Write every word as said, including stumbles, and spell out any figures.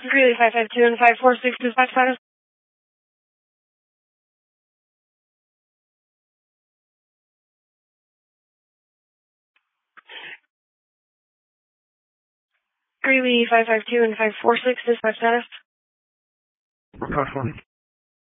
Greeley five five two and five four six dispatch status. Greeley five five two and five four six dispatch status. five four.